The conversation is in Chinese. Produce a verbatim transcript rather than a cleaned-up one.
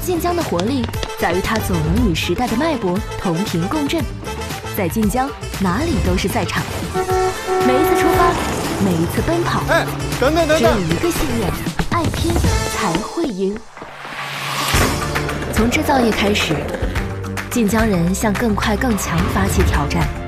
晋江的活力在于它总能与时代的脉搏同频共振。在晋江，哪里都是赛场。每一次出发，每一次奔跑， 哎，等等等等， 只有一个信念：爱拼才会赢。从制造业开始，晋江人向更快更强发起挑战。